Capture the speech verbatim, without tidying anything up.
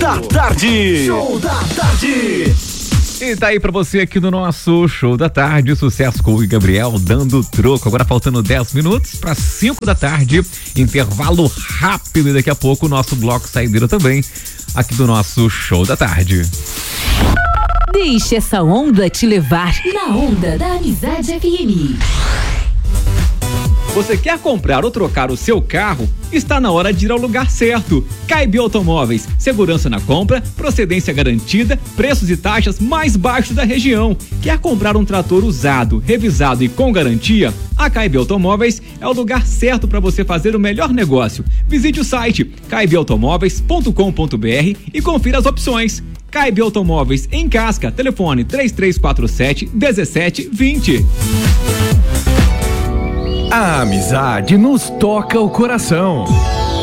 da Tarde. Show da Tarde. E tá aí pra você aqui no nosso Show da Tarde, sucesso com o Gabriel dando troco. Agora faltando dez minutos para cinco da tarde, intervalo rápido e daqui a pouco o nosso bloco saideira também aqui do nosso Show da Tarde. Deixe essa onda te levar na onda da Amizade F M. Você quer comprar ou trocar o seu carro? Está na hora de ir ao lugar certo. Caib Automóveis, segurança na compra, procedência garantida, preços e taxas mais baixos da região. Quer comprar um trator usado, revisado e com garantia? A Caib Automóveis é o lugar certo para você fazer o melhor negócio. Visite o site caib automóveis ponto com ponto b r e confira as opções. Caib Automóveis em Casca, telefone três três quatro sete, um sete dois zero. A amizade nos toca o coração.